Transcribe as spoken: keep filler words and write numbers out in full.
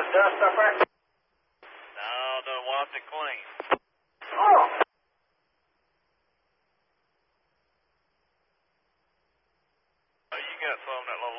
dust up there? No, don't wash it clean. Oh. Oh, you got some that